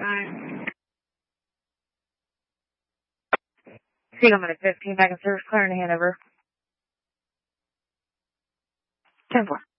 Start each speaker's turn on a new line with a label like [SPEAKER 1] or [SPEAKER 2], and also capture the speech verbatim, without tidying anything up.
[SPEAKER 1] Bye. Siegel minute fifteen, back in service, clearing the handover. ten four.